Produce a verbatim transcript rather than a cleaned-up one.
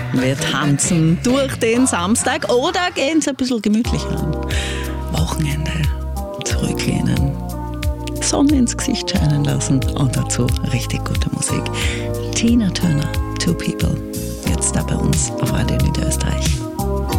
Wir tanzen durch den Samstag oder gehen es ein bisschen gemütlicher an. Wochenende, zurücklehnen, Sonne ins Gesicht scheinen lassen und dazu richtig gute Musik. Tina Turner, Two People, jetzt da bei uns auf Radio Niederösterreich.